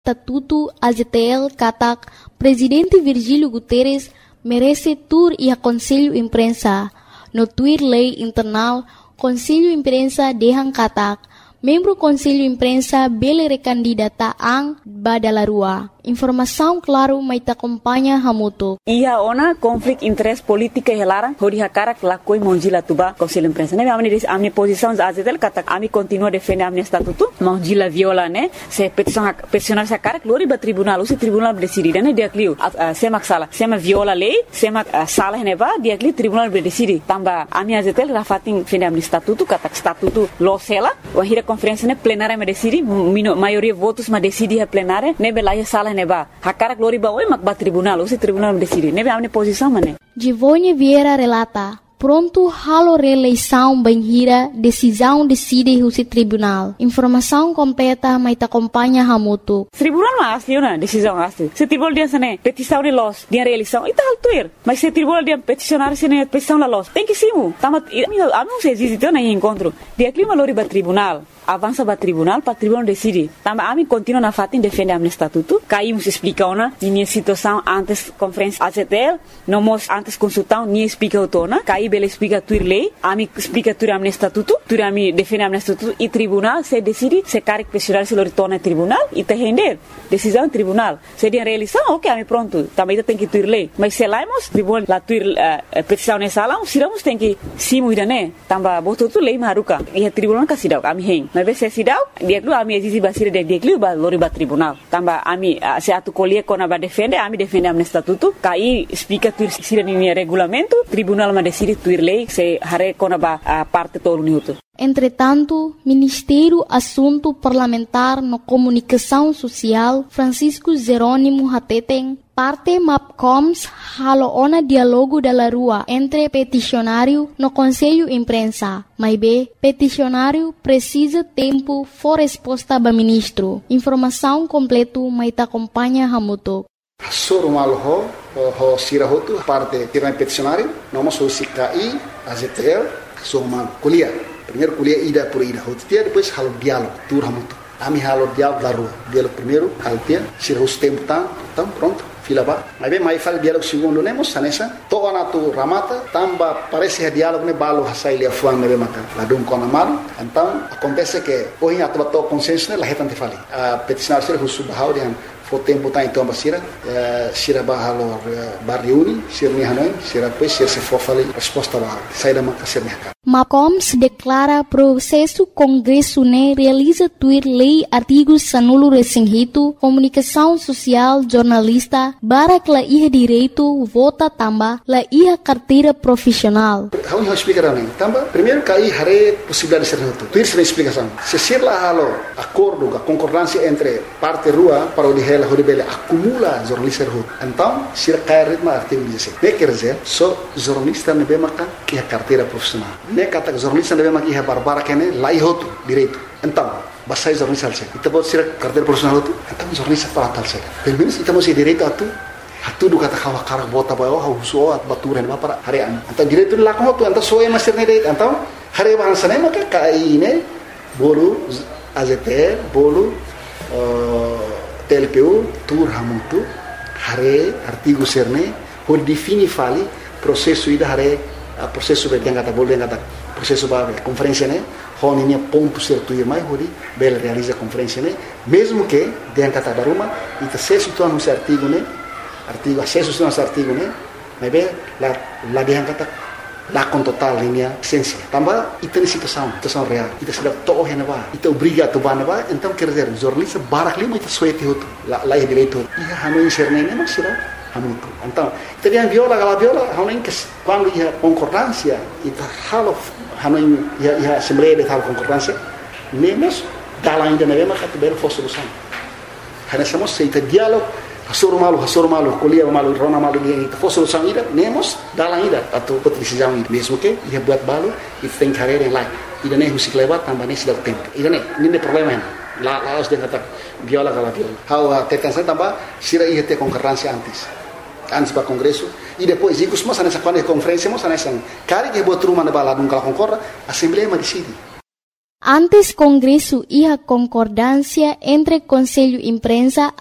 Estatuto AGTL katak Presidente Virgílio Guterres merece tur e a Conselho Imprensa. No Twitter Lei Internal, Conselho Imprensa dehan katak membro Conselho Imprensa bele recandidata ang Badalarua. Informação claro mai ta acompanha hamuto. Ia ona conflict interest politika helara hori hakara lakoi monjila tuba Conselho Imprensa. Ne amni posição azetel kata ami continua defender amni estatuto monjila viola ne se peticionar sa cara glori ba tribunal usi tribunal decide ne dia clio semak sala sema viola lei semak sala ne ba dia clio tribunal decide tamba ami azetel rafatin defender amni estatuto kata estatuto lo sela o hira conferência ne plenária me decide maioria votos ma decide a plenária ne belaya sala neba hakara glori ba oi mak ba tribunal usi tribunal decide nebe amne posição mané Givone Vieira relata pronto halo reeleição banhira decisão decide o tribunal informação completa mai ta acompanha hamuto tribunal mas liona decisão asli se tribunal dia sane petição de los dia reeleição e tal tuir mas se tribunal dia peticionar sene petição la los tem que simu tamat amigo se existe na encontro dia clima lori ba tribunal avança para tribunal decide. Também a mim continua na fatin defende amne estatuto. Caímos explica ona minha situação antes conferência AGTL, não mos antes consultão nem explica outona. Caí bela explica tuir lei, a mim explica tuir amne estatuto, tuir a mim defende amne estatuto e tribunal se decide se carre pressionar se retorna tribunal e te render decisão tribunal. Se dia reeleição, ok, a mim pronto. Também tem que tuir lei, mas se laimos tribunal la tuir petição nessa lá, siramos tem que simu idane. Também botou tu lei maruca e a tribunal casidau a mim hen. Mas se sidau dia dulu ami exisi basir dia dulu ba lori ba tribunal tamba ami se atu colher kona ba defende ami defende amne estatuto kai explica tu sira ni regulamento tribunal ma decide tu lei se hare kona ba parte todo minuto. Entretanto, Ministério Assunto Parlamentar no Comunicação Social Francisco Jerônimo Hateten parte MAPCOMS haloona diálogo da rua entre peticionário no Conselho Imprensa. Mas peticionário precisa tempo for resposta do ministro. Informação completo mas ta acompanha hamuto. Sorumal ho sirahotu parte tiran peticionário, nós somos CKI, AGTL, sorumal kuliah. Primeiro kuliah ida por ida, hotia depois halo diálogo, tur hamuto. Ami halo diálogo da rua. Diálogo primeiro, haltia, sirahus tempo tam pronto. Fila ba, mas bem mais fala diálogo segundo nemos sanesa. Toda na tu ramata, tamba parece diálogo ne balo hasai lia fuang nebe maka. Ladum kona maru. Então acontece que hoje atual to consenso ne lahetan te fali. A peticionar ser husu bahau dihan fo tempo tá então basira, sira bahalo barriuni, sir ni hanoi, sira pois sir se for fali resposta ba. Sai da maka sir maka. MAPCOMS declara processo Congresso ne realiza tuir lei artigos sanulo resinhito, comunicação social, jornalista, barak la iha direito, vota tamba, la iha carteira profissional. Vamos explicar também. Tamba, primeiro que aí hare possibilidade de ser reto. Tuir sem explicação. Se ser lá halo acordo, a concordância entre parte rua para o dihela horibele acumula jornalista reto. Então, se cair ritmo artigo 16. Ne quer dizer, só jornalista ne bemaka que a carteira profissional. Ne kata jornalista ne bemaka que a barbara que ne lá ihoto direito. Então, basai jornalista alse. Ita pode ser carteira profissional tu. Então jornalista para tal se. Pelo menos ita mesti direito atu. Hatu do kata kawa karak bota bayo hauso at baturan ba para harian. Então direito lá com tu, então só é master ne direito. Então hare bahasa ne maka kai ne bolu AGTL bolu TLPU tur hamutu hare artigo serne por defini fali processo ida hare processo be yang kata bolu yang kata processo ba conferência ne honi ponto certo ir mais hori bel realiza conferência ne mesmo que yang kata daruma ita se situa no artigo ne artigo acesso no artigo ne mas bem la yang kata la com total linha essência também ita ni situação real ita sudah toh yang ba ita obriga tu ba ba então quer dizer jornalista barak lima ita suete hotu la direito ia hanu serne ne mas hamutu. Então, teriam viola, hanuin que quando ia concordância, ita halo hanuin ia assembleia de tal concordância, nemos dala ainda na mesma categoria for solução. Hanasamos se ita diálogo, hasoro malu, kuliah malu, rona malu dia ita for solução ida, nemos dala ainda atau decisão ida mesmo que ia buat balu, ita tem carreira em lá. Ida nem musik lewat tambah nem sudah tempo. Ida nem problema lá os de kata viola kala viola. How tetansa tambah sira ia ter concordância antes para congresso e depois incluso mas nessa quando conferência mas nessa cara que botou uma na balada nunca concorda a assembleia mas decide Antes Congresso e a concordância entre Conselho Imprensa